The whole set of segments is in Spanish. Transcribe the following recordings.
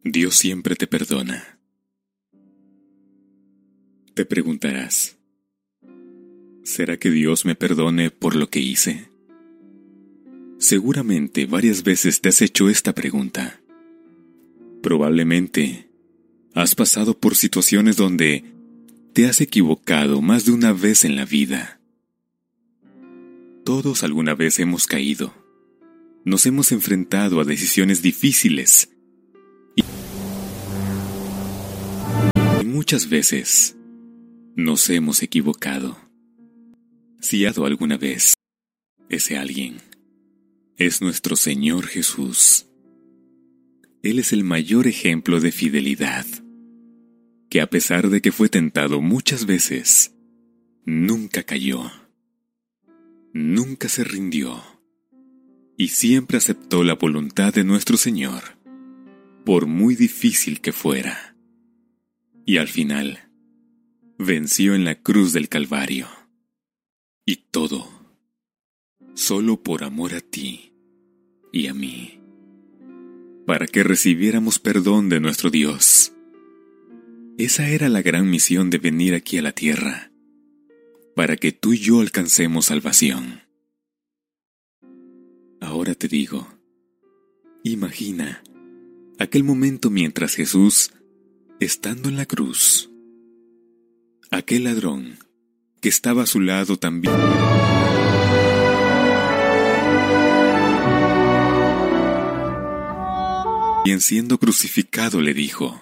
Dios siempre te perdona. Te preguntarás, ¿será que Dios me perdone por lo que hice? Seguramente varias veces te has hecho esta pregunta. Probablemente has pasado por situaciones donde te has equivocado más de una vez en la vida. Todos alguna vez hemos caído. Nos hemos enfrentado a decisiones difíciles y muchas veces nos hemos equivocado. Si ha dado alguna vez, ese alguien es nuestro Señor Jesús. Él es el mayor ejemplo de fidelidad, que a pesar de que fue tentado muchas veces, nunca cayó, nunca se rindió, y siempre aceptó la voluntad de nuestro Señor, por muy difícil que fuera. Y al final, venció en la cruz del Calvario. Y todo, solo por amor a ti y a mí, para que recibiéramos perdón de nuestro Dios. Esa era la gran misión de venir aquí a la tierra, para que tú y yo alcancemos salvación. Ahora te digo, imagina aquel momento mientras Jesús, estando en la cruz, aquel ladrón que estaba a su lado también, y siendo crucificado le dijo,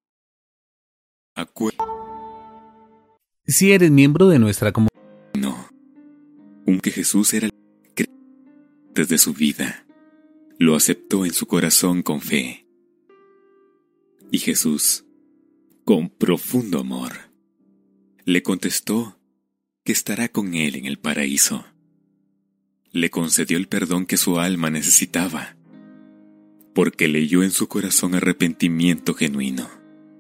Si eres miembro de nuestra comunidad, no, aunque Jesús era desde su vida, lo aceptó en su corazón con fe. Y Jesús, con profundo amor, le contestó que estará con él en el paraíso. Le concedió el perdón que su alma necesitaba, porque leyó en su corazón arrepentimiento genuino.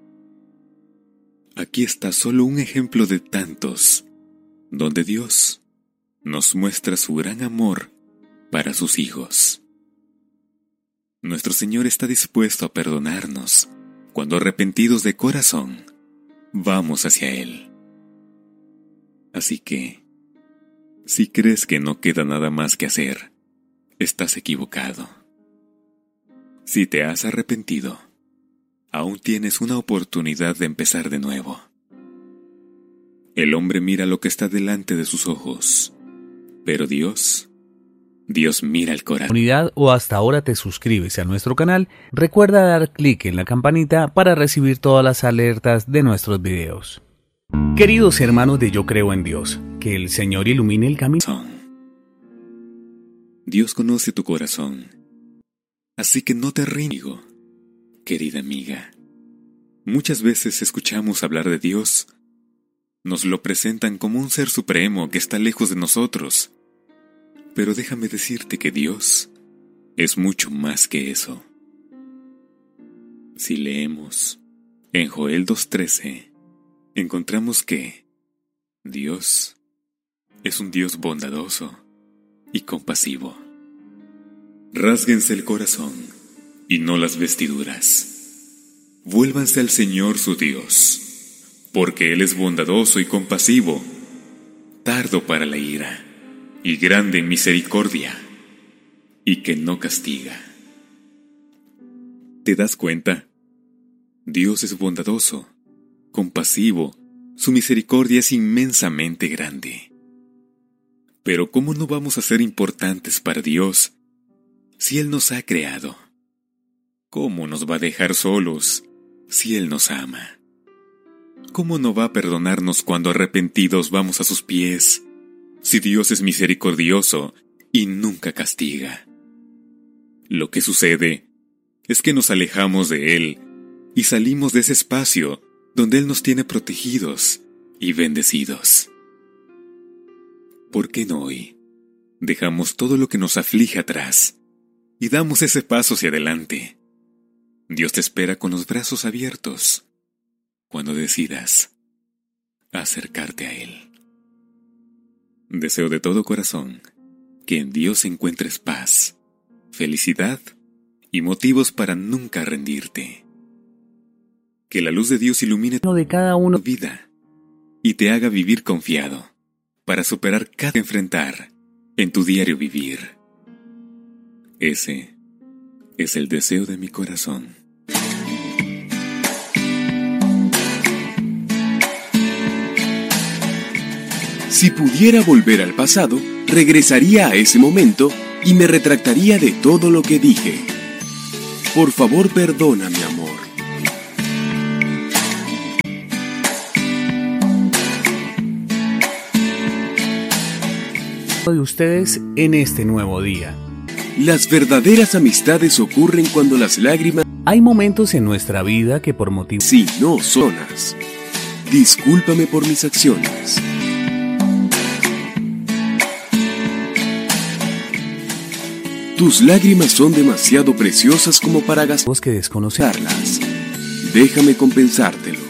Aquí está solo un ejemplo de tantos, donde Dios nos muestra su gran amor para sus hijos. Nuestro Señor está dispuesto a perdonarnos cuando arrepentidos de corazón vamos hacia Él. Así que, si crees que no queda nada más que hacer, estás equivocado. Si te has arrepentido, aún tienes una oportunidad de empezar de nuevo. El hombre mira lo que está delante de sus ojos, pero Dios mira el corazón. O hasta ahora te suscribes a nuestro canal, recuerda dar clic en la campanita para recibir todas las alertas de nuestros videos. Queridos hermanos de Yo Creo en Dios, que el Señor ilumine el camino. Dios conoce tu corazón, así que no te rindas, querida amiga. Muchas veces escuchamos hablar de Dios. Nos lo presentan como un ser supremo que está lejos de nosotros. Pero déjame decirte que Dios es mucho más que eso. Si leemos en Joel 2:13, encontramos que Dios es un Dios bondadoso y compasivo. Rásguense el corazón y no las vestiduras. Vuélvanse al Señor su Dios, porque Él es bondadoso y compasivo, tardo para la ira y grande en misericordia, y que no castiga. ¿Te das cuenta? Dios es bondadoso, compasivo, su misericordia es inmensamente grande. Pero ¿cómo no vamos a ser importantes para Dios si Él nos ha creado? ¿Cómo nos va a dejar solos si Él nos ama? ¿Cómo no va a perdonarnos cuando arrepentidos vamos a sus pies, si Dios es misericordioso y nunca castiga? Lo que sucede es que nos alejamos de Él y salimos de ese espacio donde Él nos tiene protegidos y bendecidos. ¿Por qué no hoy dejamos todo lo que nos aflige atrás y damos ese paso hacia adelante? Dios te espera con los brazos abiertos cuando decidas acercarte a Él. Deseo de todo corazón que en Dios encuentres paz, felicidad y motivos para nunca rendirte. Que la luz de Dios ilumine de cada uno tu vida y te haga vivir confiado para superar cada enfrentar en tu diario vivir. Ese es el deseo de mi corazón. Si pudiera volver al pasado, regresaría a ese momento y me retractaría de todo lo que dije. Por favor, perdona, mi amor. de ustedes en este nuevo día. Las verdaderas amistades ocurren cuando las lágrimas... Hay momentos en nuestra vida que por motivos... Sí, no sonas. Discúlpame por mis acciones. Tus lágrimas son demasiado preciosas como para gastarlas. que desconocemos. Déjame compensártelo.